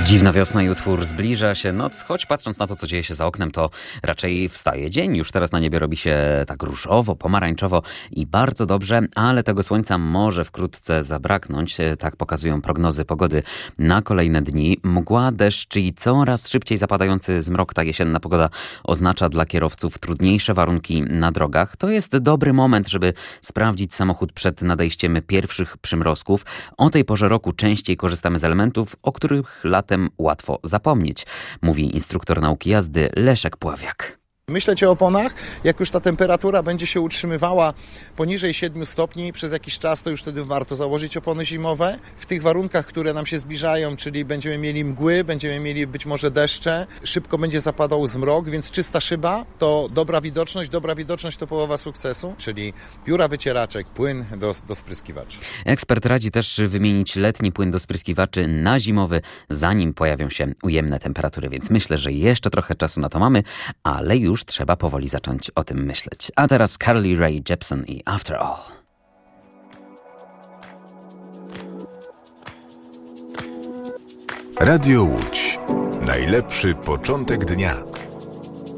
Dziwna wiosna i utwór Zbliża się noc, choć patrząc na to, co dzieje się za oknem, to raczej wstaje dzień. Już teraz na niebie robi się tak różowo, pomarańczowo i bardzo dobrze, ale tego słońca może wkrótce zabraknąć. Tak pokazują prognozy pogody na kolejne dni. Mgła, deszcz i coraz szybciej zapadający zmrok, ta jesienna pogoda oznacza dla kierowców trudniejsze warunki na drogach. To jest dobry moment, żeby sprawdzić samochód przed nadejściem pierwszych przymrozków. O tej porze roku częściej korzystamy z elementów, o których latem łatwo zapomnieć, mówi instruktor nauki jazdy Leszek Pławiak. Myśleć o oponach, jak już ta temperatura będzie się utrzymywała poniżej 7 stopni przez jakiś czas, to już wtedy warto założyć opony zimowe. W tych warunkach, które nam się zbliżają, czyli będziemy mieli mgły, będziemy mieli być może deszcze, szybko będzie zapadał zmrok, więc czysta szyba to dobra widoczność to połowa sukcesu, czyli pióra wycieraczek, płyn do spryskiwaczy. Ekspert radzi też wymienić letni płyn do spryskiwaczy na zimowy, zanim pojawią się ujemne temperatury, więc myślę, że jeszcze trochę czasu na to mamy, ale już trzeba powoli zacząć o tym myśleć. A teraz Carly Rae Jepsen i After All. Radio Łódź. Najlepszy początek dnia.